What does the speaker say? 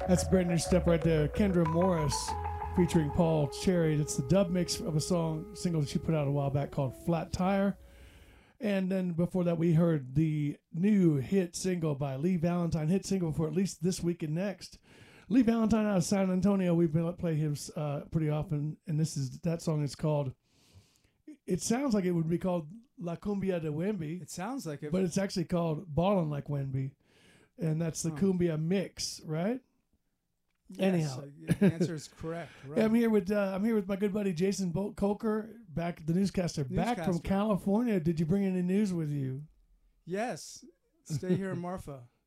That's a brand new step right there. Kendra Morris featuring Paul Cherry. That's the dub mix of a single that she put out a while back called Flat Tire. And then before that, we heard the new hit single by Lee Valentine, hit single for at least this week and next. Lee Valentine out of San Antonio. We've been play him pretty often, and that song is called. It sounds like it would be called La Cumbia de Wemby. It sounds like it, but it's actually called Ballin' Like Wemby, and that's the Cumbia mix, right? Yes, Anyhow, the answer is correct. Right. I'm here with my good buddy Jason Coker, the newscaster, back from California. Did you bring any news with you? Yes. Stay here in Marfa.